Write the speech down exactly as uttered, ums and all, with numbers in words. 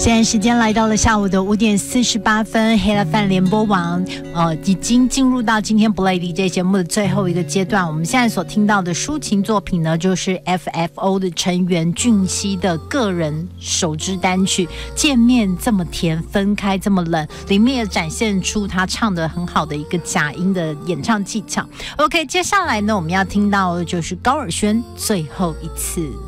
现在时间来到了下午的五点四十八分，黑了饭联播网，呃，已经进入到今天不累 D J 节目的最后一个阶段。我们现在所听到的抒情作品呢，就是 F F O 的成员俊熙的个人首支单曲《见面这么甜，分开这么冷》，里面也展现出他唱的很好的一个假音的演唱技巧。OK， 接下来呢，我们要听到的就是高尔宣最后一次。